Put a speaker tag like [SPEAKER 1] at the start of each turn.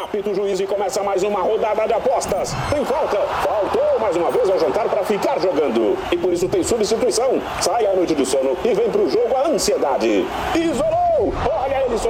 [SPEAKER 1] Apita o juiz e começa mais uma rodada de apostas. Tem falta. Faltou mais uma vez ao jantar para ficar jogando. E por isso tem substituição. Sai à noite de sono e vem pro jogo a ansiedade. Isolou! Olha ele